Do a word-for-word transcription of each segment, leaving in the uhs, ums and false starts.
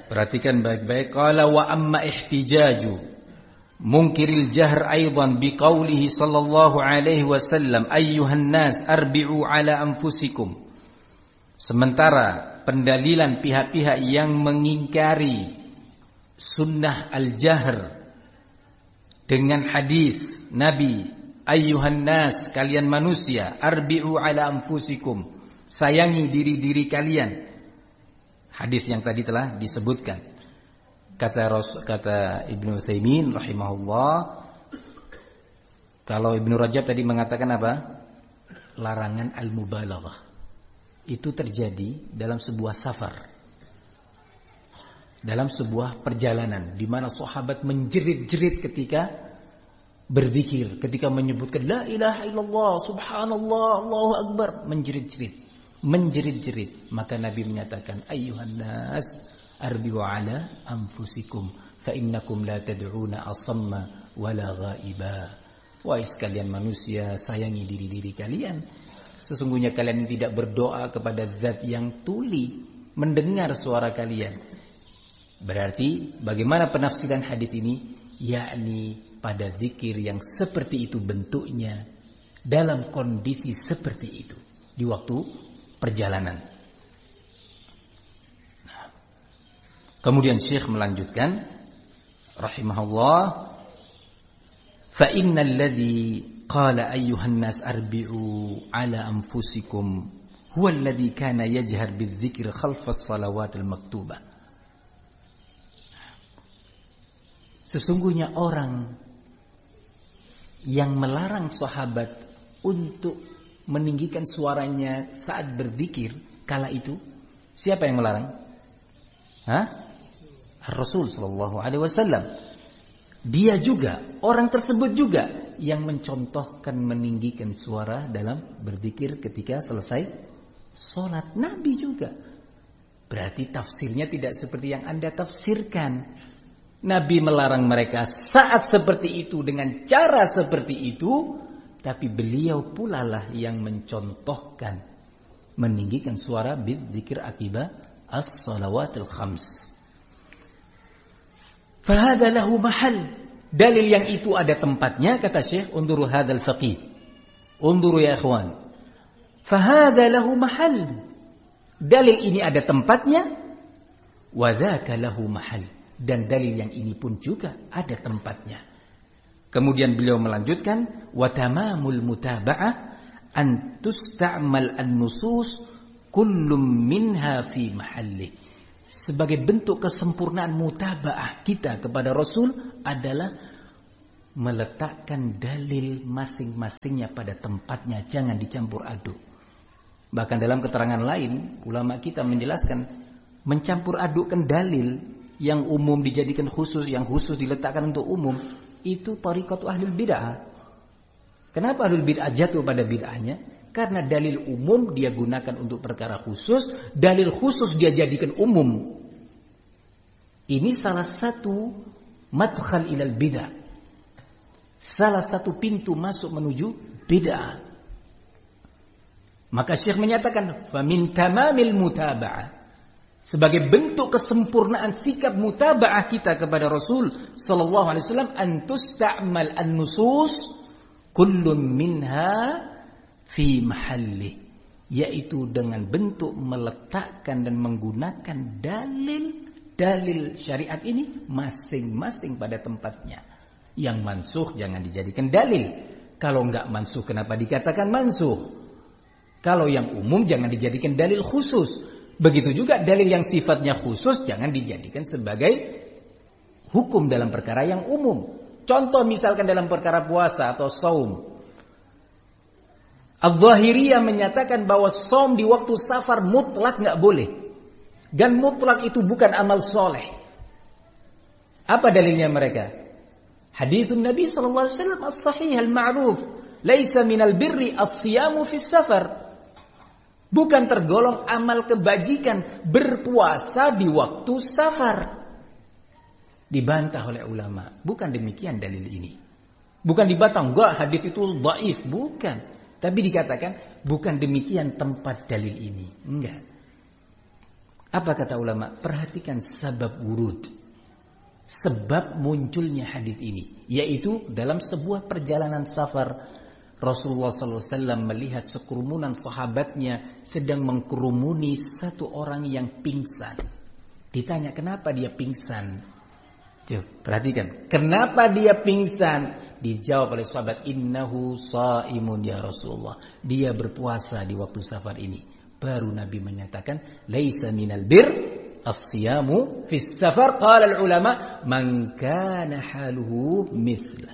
Perhatikan baik-baik. Qala wa amma ihtijaju munkiril jahr aidan biqaulihi sallallahu alaihi wasallam ayyuhan nas arbi'u ala anfusikum. Sementara pendalilan pihak-pihak yang mengingkari sunnah al-jahr dengan hadis Nabi, ayyuhan nas, kalian manusia, arbi'u ala anfusikum, sayangi diri-diri kalian. Hadis yang tadi telah disebutkan. Kata Ras, kata Ibnu Utsaimin rahimahullah, kalau Ibnu Rajab tadi mengatakan apa? Larangan al-mubalaghah. Itu terjadi dalam sebuah safar, dalam sebuah perjalanan di mana sahabat menjerit-jerit ketika berzikir, ketika menyebutkan la ilaha illallah, subhanallah, Allahu akbar, menjerit-jerit, menjerit-jerit. Maka Nabi menyatakan, ayyuhan nas arbi'u ala anfusikum fa innakum la tad'una asamma wala ghaiba. Wahai sekalian manusia, sayangi diri-diri kalian. Sesungguhnya kalian tidak berdoa kepada zat yang tuli, mendengar suara kalian. Berarti bagaimana penafsiran hadis ini? Yakni pada zikir yang seperti itu bentuknya, dalam kondisi seperti itu di waktu perjalanan. Nah, kemudian Syekh melanjutkan rahimahullah, fa innal ladzi qala ayyuhan nas arbi'u ala anfusikum huwa alladzi kana yajhar bidzikri khalfa as-salawatil maktubah. Sesungguhnya orang yang melarang sahabat untuk meninggikan suaranya saat berzikir kala itu, siapa yang melarang? Hah? Rasul sallallahu alaihi wasallam. Dia juga, orang tersebut juga yang mencontohkan meninggikan suara dalam berzikir ketika selesai sholat. Nabi juga. Berarti tafsirnya tidak seperti yang Anda tafsirkan. Nabi melarang mereka saat seperti itu dengan cara seperti itu, tapi beliau pula lah yang mencontohkan meninggikan suara bidzikir akibat as-salawatul khams. Fahadha lahu mahal. Dalil yang itu ada tempatnya, kata Syekh, unduru hadzal faqih. Unduru ya ikhwan. Fahadha lahu mahal. Dalil ini ada tempatnya, wa dzaka lahu mahal. Dan dalil yang ini pun juga ada tempatnya. Kemudian beliau melanjutkan, wa tamamul mutaba'ah an tusta'mal an-nusus kullum minha fi mahallih. Sebagai bentuk kesempurnaan mutaba'ah kita kepada Rasul adalah meletakkan dalil masing-masingnya pada tempatnya, jangan dicampur aduk. Bahkan dalam keterangan lain, ulama kita menjelaskan mencampur adukkan dalil yang umum dijadikan khusus, yang khusus diletakkan untuk umum, itu tariqatu ahlul bid'ah. Kenapa ahlul bid'ah jatuh pada bid'ahnya? Karena dalil umum dia gunakan untuk perkara khusus, dalil khusus dia jadikan umum. Ini salah satu madkhal ilal bid'ah. Salah satu pintu masuk menuju bid'ah. Maka Syekh menyatakan, famin tamamil mutaba'ah. Sebagai bentuk kesempurnaan sikap mutaba'ah kita kepada Rasul sallallahu alaihi wasallam, an tusta'mal an-nusus kullun minha fi mahalli, yaitu dengan bentuk meletakkan dan menggunakan dalil-dalil syariat ini masing-masing pada tempatnya. Yang mansuh jangan dijadikan dalil. Kalau enggak mansuh kenapa dikatakan mansuh? Kalau yang umum jangan dijadikan dalil khusus. Begitu juga dalil yang sifatnya khusus jangan dijadikan sebagai hukum dalam perkara yang umum. Contoh misalkan dalam perkara puasa atau saum. Al-Zahiriyah menyatakan bahwa saum di waktu safar mutlak nggak boleh. Dan mutlak itu bukan amal soleh. Apa dalilnya mereka? Hadithun Nabi sallallahu alaihi wasallam as-sahih al-ma'ruf, laisa minal birri as-siyamu fis safar. Bukan tergolong amal kebajikan berpuasa di waktu safar. Dibantah oleh ulama. Bukan demikian dalil ini. Bukan dibantah, enggak hadis itu dhaif, bukan. Tapi dikatakan bukan demikian tempat dalil ini. Enggak. Apa kata ulama? Perhatikan sebab wurud, sebab munculnya hadis ini, yaitu dalam sebuah perjalanan safar Rasulullah sallallahu alaihi wasallam melihat sekerumunan sahabatnya sedang mengkerumuni satu orang yang pingsan. Ditanya kenapa dia pingsan? Coba perhatikan, kenapa dia pingsan? Dijawab oleh sahabat, innahu shaimun ya Rasulullah. Dia berpuasa di waktu safar ini. Baru Nabi menyatakan, laisa minal bir as-siyamu fis safar. Qala al-ulama man kana haluhu mithla.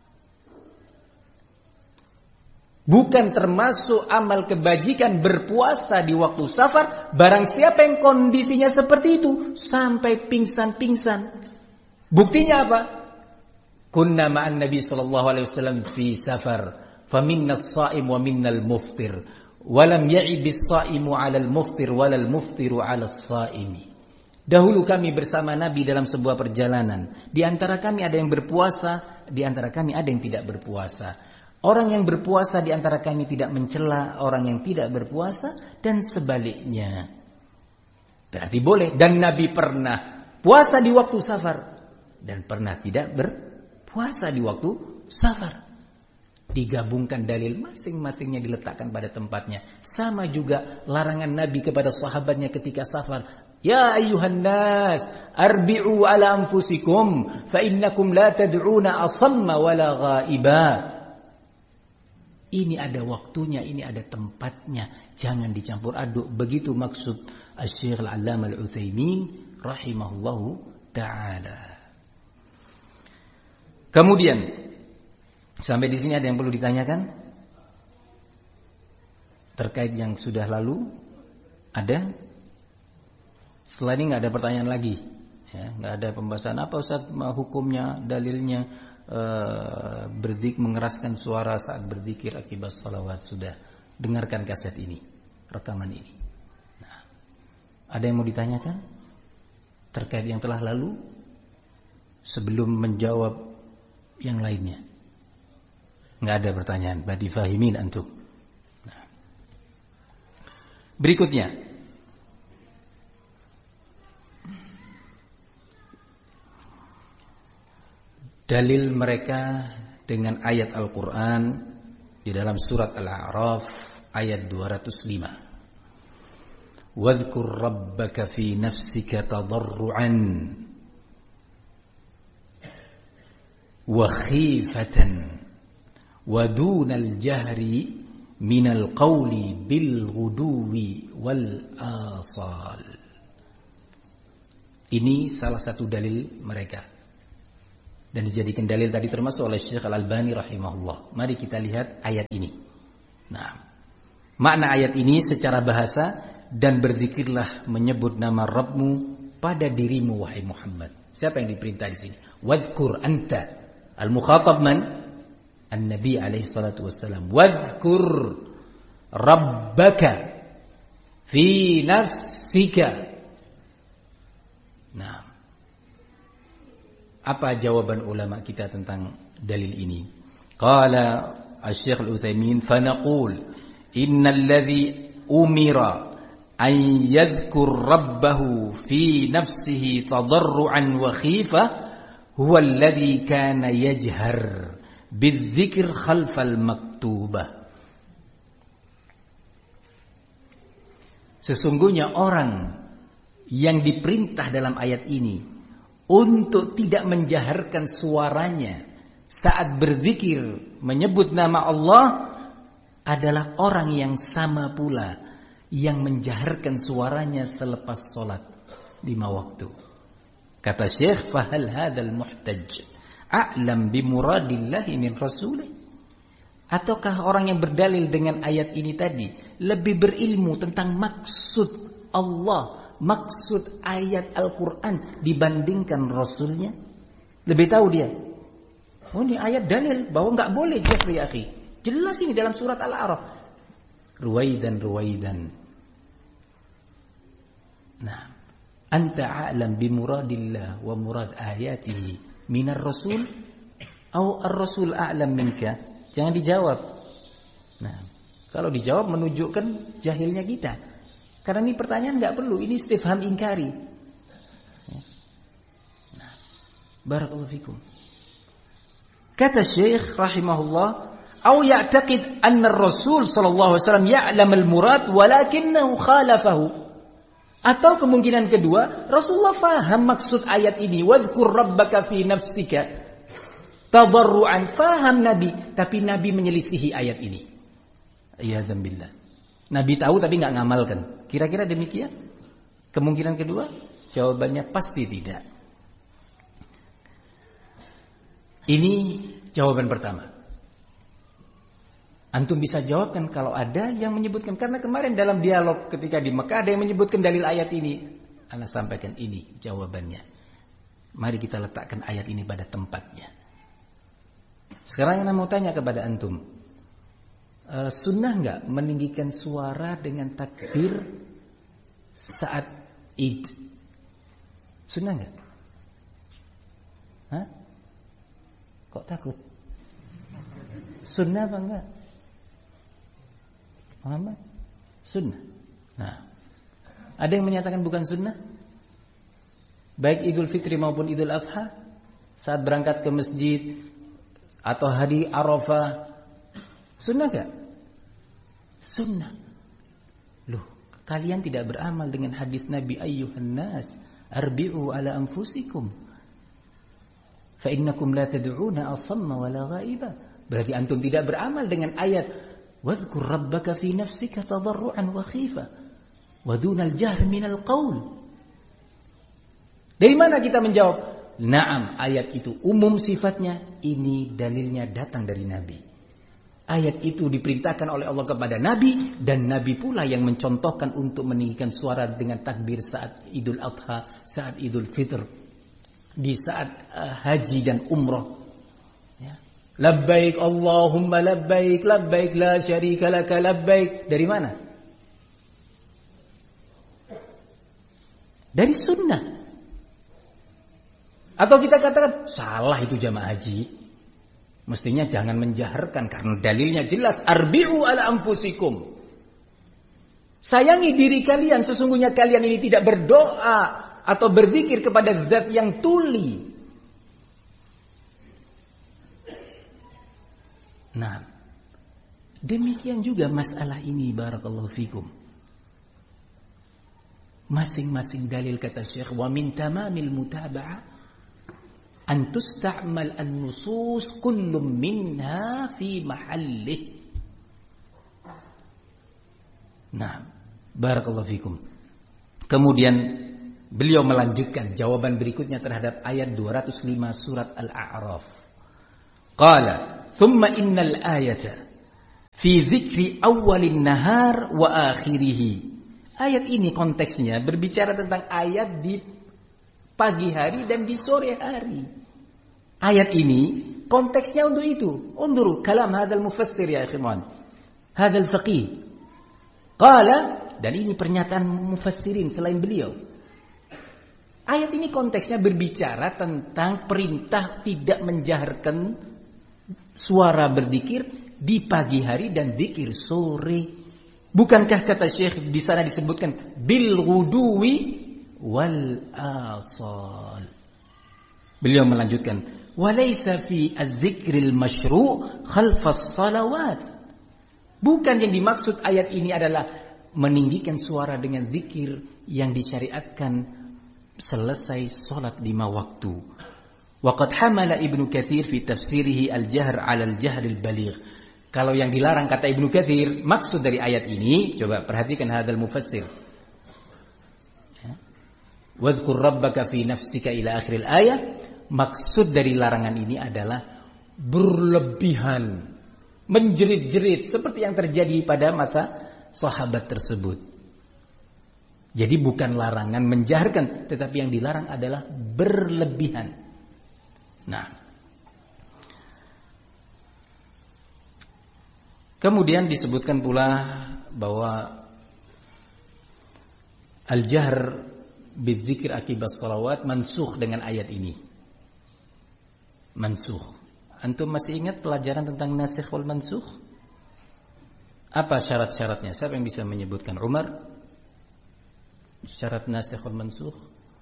Bukan termasuk amal kebajikan berpuasa di waktu safar barang siapa yang kondisinya seperti itu sampai pingsan-pingsan. Buktinya apa? Kunna ma'an Nabi sallallahu alaihi wasallam fi safar, faminna as-sha'im wa minna al-muftir, wa lam ya'ib as-sha'imu 'ala al-muftir wa la al-muftiru 'ala as-sha'imi. Dahulu kami bersama Nabi dalam sebuah perjalanan. Di antara kami ada yang berpuasa, di antara kami ada yang tidak berpuasa. Orang yang berpuasa di antara kami tidak mencela orang yang tidak berpuasa dan sebaliknya. Berarti boleh. Dan Nabi pernah puasa di waktu safar dan pernah tidak berpuasa di waktu safar. Digabungkan dalil masing-masingnya diletakkan pada tempatnya. Sama juga larangan Nabi kepada sahabatnya ketika safar. Ya ayuhan nas, arbi'u ala anfusikum fa innakum la tad'una asamma wala ghaiba. Ini ada waktunya, ini ada tempatnya. Jangan dicampur aduk. Begitu maksud Asy-Syaikh Al-'Allamah Al-Utsaimin rahimahullahu ta'ala. Kemudian sampai di sini ada yang perlu ditanyakan? Terkait yang sudah lalu? Ada? Setelah ini nggak ada pertanyaan lagi. Ya, nggak ada pembahasan apa Ustaz hukumnya, dalilnya. Uh, berdik mengeraskan suara saat berzikir akibat salawat. Sudah dengarkan kaset ini, rekaman ini. Nah, ada yang mau ditanyakan terkait yang telah lalu sebelum menjawab yang lainnya? Nggak ada pertanyaan. Berarti fahimin antum. Nah, berikutnya dalil mereka dengan ayat Al-Quran di dalam surat Al-A'raf ayat dua ratus lima. Wadhkur rabbaka fi nafsika tadarru'an wa khifatan wa dunal jahri minal qawli bil ghuduwi wal asal. Ini salah satu dalil mereka. Dan dijadikan dalil tadi termasuk oleh Syekh Al-Albani rahimahullah. Mari kita lihat ayat ini. Nah, makna ayat ini secara bahasa, dan berzikirlah menyebut nama Rabbmu pada dirimu wahai Muhammad. Siapa yang diperintah di sini? Wadhkur anta. Al-mukhatab man? An-Nabi alaihi salatu wassalam. Wadhkur rabbaka fi nafsika. Nah, apa jawaban ulama kita tentang dalil ini? Qala Asy-Syaikh Al-Utsaimin, fa naqul innal ladzi umira an yadhkur rabbahu fi nafsihi tadarruan wa khifa huwa alladzi kana yajhar bidzikr khalfal maktubah. Sesungguhnya orang yang diperintah dalam ayat ini untuk tidak menjaharkan suaranya saat berzikir menyebut nama Allah adalah orang yang sama pula yang menjaharkan suaranya selepas sholat lima waktu. Kata Syekh, fahal hadzal muhtaj a'lam bi muradillahi min rasulih. Ataukah orang yang berdalil dengan ayat ini tadi lebih berilmu tentang maksud Allah, maksud ayat Al-Quran dibandingkan Rasulnya? Lebih tahu dia. Oh, ini ayat dalil bahwa nggak boleh jahar ya akhi. Jelas ini dalam surat Al-A'raf. Ruwaidan ruwaidan. Nah, anta a'lam bi muradillah wa murad ayatihi minar rasul atau ar-rasul a'lam minka? Jangan dijawab. Nah, kalau dijawab menunjukkan jahilnya kita. Karena ini pertanyaan nggak perlu, ini istifham ingkari. Nah, barakallahu fikum. Kata Syekh rahimahullah, "Au ya'taqid anna ar-Rasul sallallahu alaihi wasallam ya'lam al-murad walakinnahu khalafahu." Atau kemungkinan kedua, Rasulullah faham maksud ayat ini, "Wadhkur rabbaka fi nafsika tadarruan." Faham Nabi, tapi Nabi menyelisihi ayat ini. Iyadzan billah. Nabi tahu tapi nggak ngamalkan. Kira-kira demikian? Kemungkinan kedua? Jawabannya pasti tidak. Ini jawaban pertama. Antum bisa jawabkan kalau ada yang menyebutkan. Karena kemarin dalam dialog ketika di Mekah ada yang menyebutkan dalil ayat ini. Ana sampaikan ini jawabannya. Mari kita letakkan ayat ini pada tempatnya. Sekarang Ana mau tanya kepada antum. Uh, sunnah nggak meninggikan suara dengan takbir saat Id? Sunnah nggak? Hah? Kok takut? Sunnah apa enggak? Muhammad? Sunnah. Nah, ada yang menyatakan bukan sunnah? Baik Idul Fitri maupun Idul Adha, saat berangkat ke masjid atau hari Arafah, sunnah gak? Sunnah. Loh, kalian tidak beramal dengan hadis Nabi, ayyuhan nas arbi'u ala anfusikum fa innakum la tad'una asamma wala ghaiba. Berarti antum tidak beramal dengan ayat wadhkur rabbaka fi nafsika tadarruan wa khifa wa dunal jahr minal qaul. Dari mana kita menjawab? Naam, ayat itu umum sifatnya, ini dalilnya datang dari Nabi. Ayat itu diperintahkan oleh Allah kepada Nabi, dan Nabi pula yang mencontohkan untuk meninggikan suara dengan takbir saat Idul Adha, saat Idul Fitr, di saat uh, haji dan umrah. Ya. Labbaik Allahumma labbaik, labbaik la syarika laka labbaik. Dari mana? Dari sunnah. Atau kita katakan salah itu jamaah haji. Mestinya jangan menjaharkan karena dalilnya jelas, arbi'u ala anfusikum. Sayangi diri kalian, sesungguhnya kalian ini tidak berdoa atau berzikir kepada zat yang tuli. Nah, demikian juga masalah ini, barakallahu fikum. Masing-masing dalil kata Syekh, wa min tamamil mutaba'ah an tusta'mal an-nusus kullum minha fi mahallih. Nah, barakallahu fikum. Kemudian beliau melanjutkan jawaban berikutnya terhadap ayat dua ratus lima surat Al-A'raf. Qala, "Tsumma innal ayata fi dzikri awwalin nahar wa akhirih." Ayat ini konteksnya berbicara tentang ayat di pagi hari dan di sore hari. Ayat ini konteksnya untuk itu. Unduru kalam hadzal mufassir ya ikhwan. Hadzal faqih. Qala, dan ini pernyataan mufassirin selain beliau. Ayat ini konteksnya berbicara tentang perintah tidak menjaharkan suara berzikir di pagi hari dan zikir sore. Bukankah kata Syekh di sana disebutkan bil ghuduwi wal asal. Beliau melanjutkan, walaysa fi adz-dzikril masyru' khalfas salawat. Bukan yang dimaksud ayat ini adalah meninggikan suara dengan zikir yang disyariatkan selesai salat lima waktu. Waqad hamala Ibnu Katsir fi tafsirihi al-jahr 'ala al-jahr al-baligh. Kalau yang dilarang kata Ibnu Katsir, maksud dari ayat ini, coba perhatikan hadzal mufassir. Wadhkur rabbaka fi nafsika ila akhiril ayah. Maksud dari larangan ini adalah berlebihan, menjerit-jerit seperti yang terjadi pada masa sahabat tersebut. Jadi bukan larangan menjaharkan, tetapi yang dilarang adalah berlebihan. Nah, kemudian disebutkan pula bahwa al-jahr bidzikir akibat salawat mansukh dengan ayat ini. Mansukh. Antum masih ingat pelajaran tentang nasikh wal mansukh? Apa syarat-syaratnya? Siapa yang bisa menyebutkan? Umar? Syarat nasikh wal mansukh.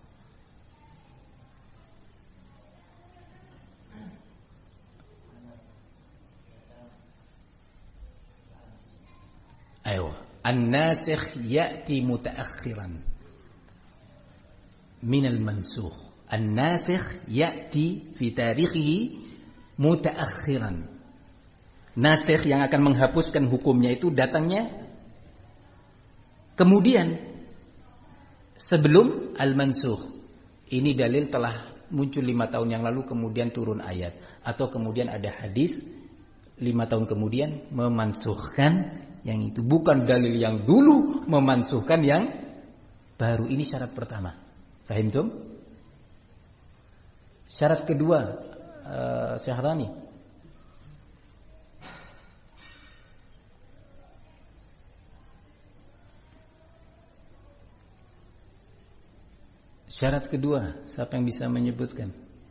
Ayo, an-nasikh ya'ti mutaakhiran min al-mansukh. An-nasikh ya'ti fi tarikhihi mutaakhiran. Nasikh yang akan menghapuskan hukumnya itu datangnya kemudian sebelum al-mansukh. Ini dalil telah muncul lima tahun yang lalu kemudian turun ayat, atau kemudian ada hadis lima tahun kemudian memansukhkan yang itu. Bukan dalil yang dulu memansukhkan yang baru. Ini syarat pertama. Paham tum? Syarat kedua, uh, Syahrani. Syarat kedua, siapa yang bisa menyebutkan?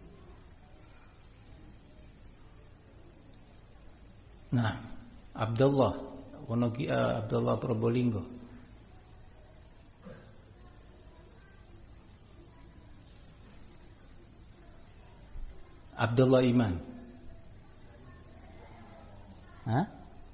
Nah, Abdullah, Wonogi, uh, Abdullah Probolinggo. Abdullah Iman. Hah?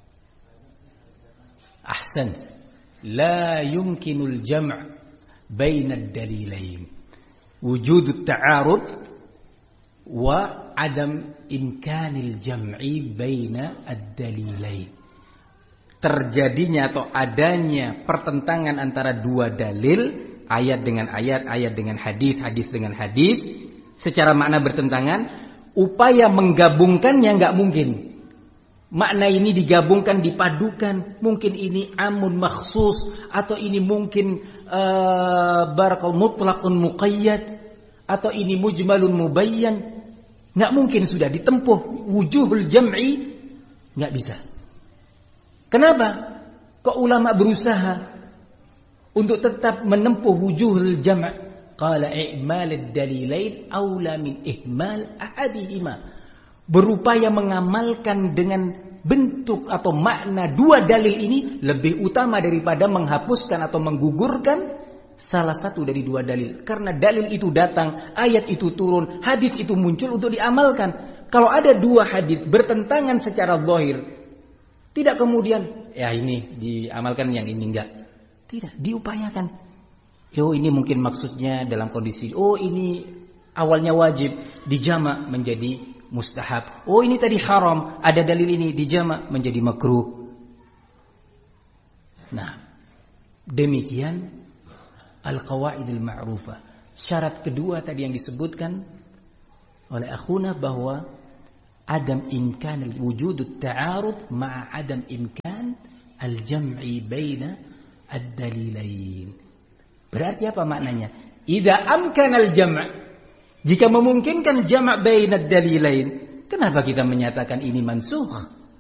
Ahsan. La yumkinul jam' baina ad-dalilain. Wujud at-ta'arud wa adam imkanil jam'i baina ad-dalilain. Terjadinya atau adanya pertentangan antara dua dalil, ayat dengan ayat, ayat dengan hadis, hadis dengan hadis, secara makna bertentangan, upaya menggabungkannya enggak mungkin. Makna ini digabungkan, dipadukan, mungkin ini amun makhsus, atau ini mungkin uh, barakal mutlaqun muqayyad, atau ini mujmalun mubayyan. Enggak mungkin sudah ditempuh wujuhul jam'i, enggak bisa. Kenapa? Kok ulama berusaha untuk tetap menempuh wujuhul jam'? Qala i'mal ad-dalilain aula min ihmal ahadihima. Berupaya mengamalkan dengan bentuk atau makna dua dalil ini lebih utama daripada menghapuskan atau menggugurkan salah satu dari dua dalil. Karena dalil itu datang, ayat itu turun, hadis itu muncul untuk diamalkan. Kalau ada dua hadis bertentangan secara zahir, tidak kemudian ya ini diamalkan, yang ini enggak. Tidak, diupayakan. Oh ini mungkin maksudnya dalam kondisi, oh ini awalnya wajib, dijama' menjadi mustahab. Oh ini tadi haram, ada dalil ini, dijama' menjadi makruh. Nah, demikian al-qawaidil ma'rufah. Syarat kedua tadi yang disebutkan oleh akhuna bahwa adam imkan wujud ta'arud ma'a adam imkan al-jam'i baina ad-dalilain. Berarti apa maknanya? Idza amkana al-jam', jika memungkinkan jama' baina ad-dalilain, kenapa kita menyatakan ini mansukh?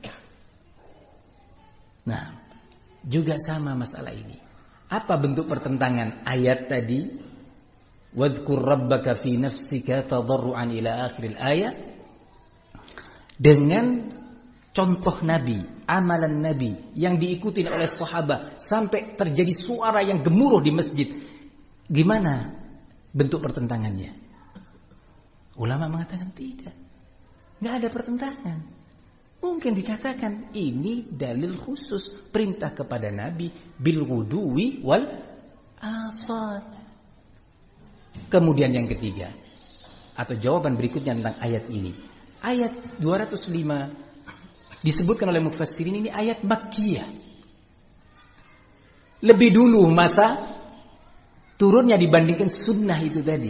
Nah, juga sama masalah ini. Apa bentuk pertentangan ayat tadi? Wadhkur rabbaka fi nafsika tadarruan ila akhiril ayat, dengan contoh Nabi, amalan Nabi yang diikuti oleh sahabat sampai terjadi suara yang gemuruh di masjid. Gimana bentuk pertentangannya? Ulama mengatakan tidak, nggak ada pertentangan. Mungkin dikatakan ini dalil khusus perintah kepada Nabi bil wudu'i wal asar. Kemudian yang ketiga atau jawaban berikutnya tentang ayat ini, ayat dua ratus lima disebutkan oleh mufassirin ini ayat Makkiyah. Lebih dulu masa turunnya dibandingkan sunnah itu tadi.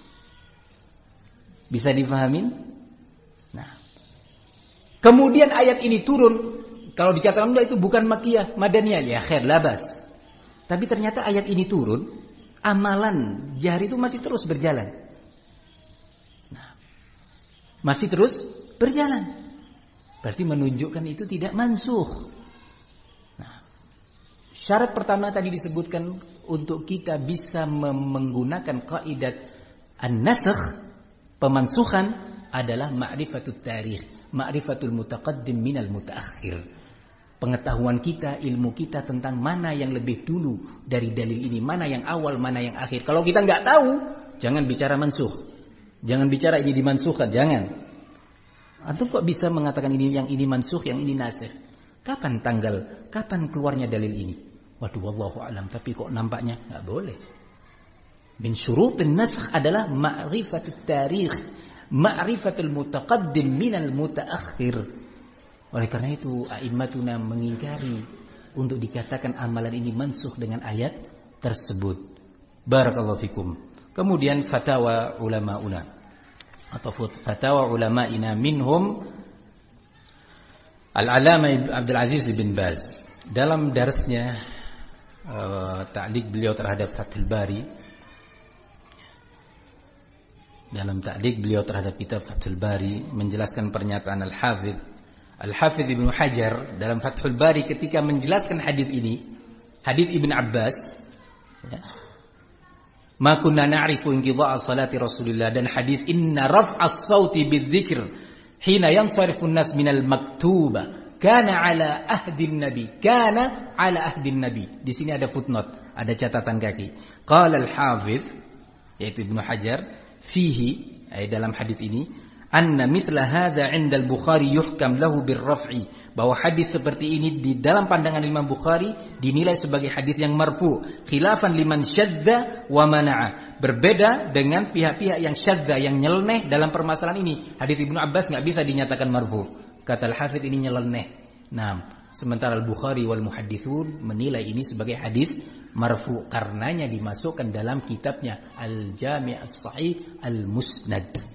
Bisa difahamin? Nah, kemudian ayat ini turun. Kalau dikatakan itu bukan Makkiyah, Madaniyah, ya khair labas. Tapi ternyata ayat ini turun, amalan jari itu masih terus berjalan. Nah, masih terus berjalan. Berarti menunjukkan itu tidak mansukh. Nah, syarat pertama tadi disebutkan untuk kita bisa menggunakan kaidah an-nasakh, pemansukhan, adalah ma'rifatut tarikh, ma'rifatul mutaqaddim minal mutaakhir. pengetahuan kita, ilmu kita tentang mana yang lebih dulu dari dalil ini, mana yang awal, mana yang akhir. Kalau kita nggak tahu, jangan bicara mansuh, jangan bicara ini dimansuhkan, jangan. Antum kok bisa mengatakan ini yang ini mansuh, yang ini nasikh? Kapan tanggal, kapan keluarnya dalil ini? Waduh, wallahu alam. Tapi kok nampaknya nggak boleh. Min syurutin nasakh adalah ma'rifatut tarikh, ma'rifatul mutaqaddim minal mutaakhir. Oleh karena itu a'immatuna mengingkari untuk dikatakan amalan ini mansukh dengan ayat tersebut. Barakallahu fikum. Kemudian fatwa ulamauna atau fatwa ulama'ina minhum Al-Alama Abdul Aziz bin Baz dalam darsnya uh, ta'liq beliau terhadap Fathul Bari, dalam ta'liq beliau terhadap kitab Fathul Bari menjelaskan pernyataan Al-Hafidz Al-Hafidz Ibnu Hajar dalam Fathul Bari ketika menjelaskan hadis ini, hadis Ibn Abbas, ya, ma kunna na'rifu inqidha'a salati Rasulillah, dan hadis inna raf'as sauti bidzikr hina yansarifu an-nas minal maktuba kana ala ahdin nabi, kana ala ahdin nabi. Di sini ada footnote, ada catatan kaki. Qala Al-Hafidz, yaitu Ibnu Hajar, fihi, ay dalam hadis ini, anna mithla hadza 'inda al-Bukhari yuhkam lahu birraf'i, bahwa hadis seperti ini di dalam pandangan Imam Bukhari dinilai sebagai hadis yang marfu, khilafan liman syadza wa mana'a, berbeda dengan pihak-pihak yang syadza, yang nyeleneh dalam permasalahan ini. Hadis Ibnu Abbas enggak bisa dinyatakan marfu. Kata Al-Hafidz ini nyeleneh. Nah, sementara Al-Bukhari wal muhadditsun menilai ini sebagai hadis marfu karenanya dimasukkan dalam kitabnya Al-Jami' As-Sahih Al-Musnad.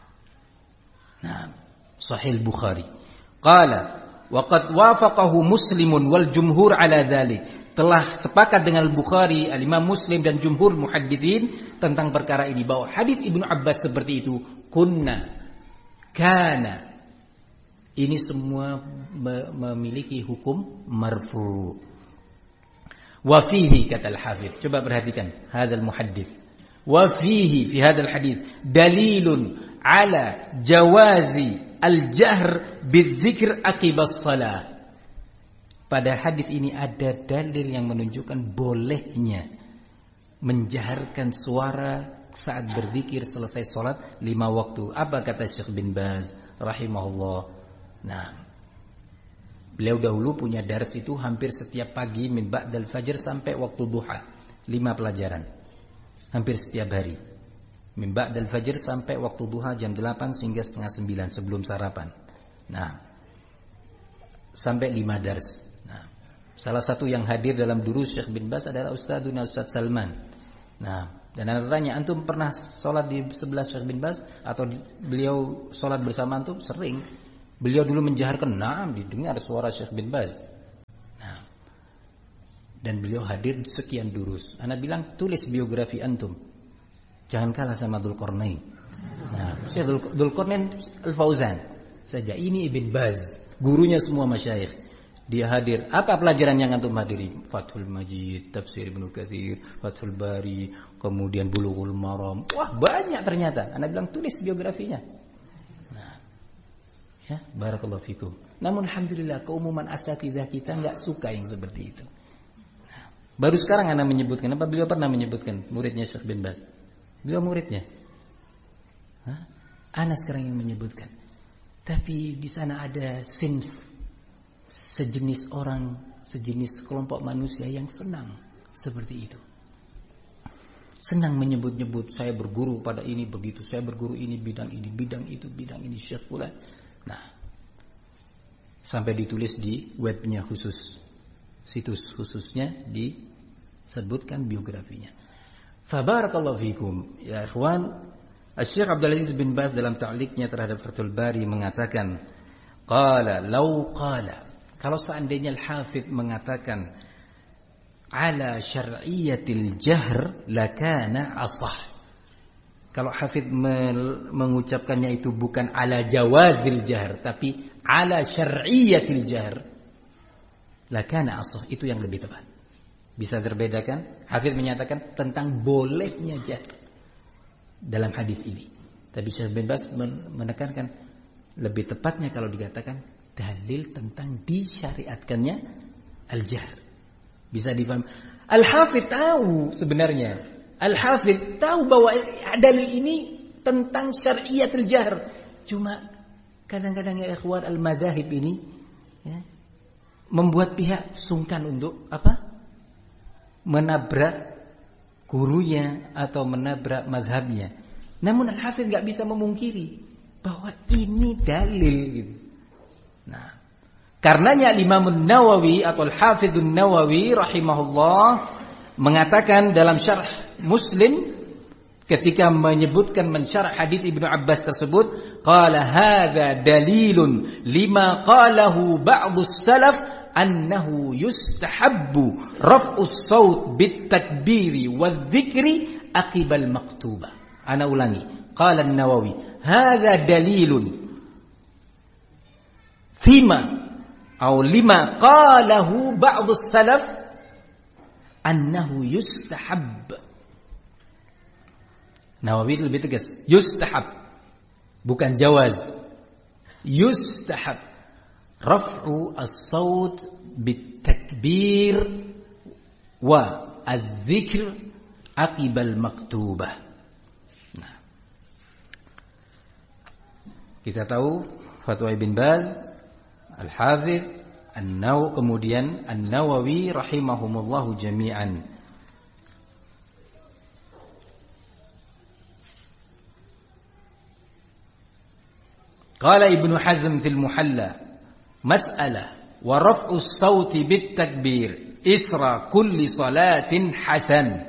Nah, Sahih Bukhari. Qala wa qad wafaqahu Muslimun wal jumhur ala dzalik. Telah sepakat dengan Al-Bukhari, Al-Imam Muslim dan jumhur muhadditsin tentang perkara ini, bahwa hadis Ibnu Abbas seperti itu, kunna, kana, ini semua memiliki hukum marfu. Wa fihi, kata Al-Hafidz, coba perhatikan hadzal muhaddits. Wa fihi fi hadzal hadits dalilun ala jawazi al-jahr bidzikr aqibas salah. Pada hadis ini ada dalil yang menunjukkan bolehnya menjaharkan suara saat berzikir selesai salat lima waktu. Apa kata Syekh bin Baz rahimahullah? Nah, beliau dahulu punya dars itu hampir setiap pagi min ba'dal fajr sampai waktu duha, lima pelajaran hampir setiap hari. Min ba'dal fajr sampai waktu duha jam delapan hingga setengah sembilan sebelum sarapan. Nah, sampai lima dars. Nah, salah satu yang hadir dalam durus Syekh bin Baz adalah Ustadzuna Ustadz Salman. Nah, dan ada tanya, antum pernah sholat di sebelah Syekh bin Baz atau di, beliau sholat bersama antum? Sering. Beliau dulu menjaharkan, nah, didengar suara Syekh bin Baz. Nah, dan beliau hadir sekian durus. Ana bilang, tulis biografi antum. Jangan kalah sama Dzulqarnain. Nah, Syekh Dzulqarnain Al-Fauzan saja. Ini Ibn Baz, gurunya semua masyayikh. Dia hadir. Apa pelajaran yang antum hadiri? Fathul Majid, Tafsir Ibnu Katsir, Fathul Bari, kemudian Bulughul Maram. Wah, banyak ternyata. Ana bilang tulis biografinya. Nah, ya, barakallahu fikum. Namun alhamdulillah keumuman asatidzah kita enggak suka yang seperti itu. Nah, baru sekarang ana menyebutkan, apa beliau pernah menyebutkan muridnya Syekh bin Baz? Beliau muridnya. Hah? Ana sekarang yang menyebutkan. Tapi di sana ada sinf, sejenis orang, sejenis kelompok manusia yang senang seperti itu. Senang menyebut-nyebut, saya berguru pada ini begitu, saya berguru ini bidang ini, bidang itu, bidang ini, Syekh fulan. Nah, sampai ditulis di webnya khusus, situs khususnya disebutkan biografinya. Fabarakallahu fikum. Ya ikhwan, Syekh Abdul Aziz bin Baz dalam ta'liqnya terhadap Fathul Bari mengatakan, qala law qala, kalau seandainya Al-Hafidz mengatakan ala syar'iyyatil jahr lakana asah. Kalau Hafidz mengucapkannya itu bukan ala jawazil jahr, tapi ala syar'iyyatil jahr, lakana asah, itu yang lebih tepat. Bisa terbedakan? Hafidz menyatakan tentang bolehnya jahr dalam hadis ini. Tapi Syekh bin Baz menekankan lebih tepatnya kalau dikatakan dalil tentang disyariatkannya al-jahr. Bisa dipahami. Al-Hafidz tahu sebenarnya. Al-Hafidz tahu bahwa dalil ini tentang syar'iyatul jahr. Cuma kadang-kadang ya ikhwan al-madzahib ini ya, membuat pihak sungkan untuk apa? Menabrak gurunya atau menabrak mazhabnya. Namun Al-Hafidz enggak bisa memungkiri bahwa ini dalil gitu. Nah, karenanya Imam Nawawi atau Al-Hafidz Nawawi rahimahullah mengatakan dalam syarh Muslim ketika menyebutkan mensyarah hadis Ibnu Abbas tersebut, qala hadza dalilun lima qalahu ba'dus salaf annahu yustahabbu raf'us saut bit takbiri wadh-dhikri aqibal maktubah. Ana ulangi, qala An-Nawawi hadza dalilun fima atau lima qalahu ba'dus salaf annahu yustahab. Nawawi lebih tegas, yustahab bukan jawaz. Yustahab raf'u as-saut bit takbir wa adz-dzikr aqibal maktubah. Nah, kita tahu fatwa Ibn Baz, Al-Hafidz An-Nawawi, kemudian An-Nawawi rahimahumullahu jami'an. Qala Ibnu Hazm fil Muhalla, mas'alah wa raf'u as-sauti bit takbir ithra kulli salatin hasan.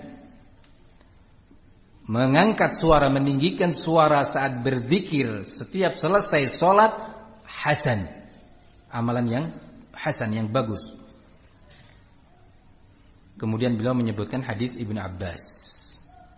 Mengangkat suara, meninggikan suara saat berzikir setiap selesai salat hasan. Amalan yang hasan, yang bagus. Kemudian beliau menyebutkan hadis Ibnu Abbas.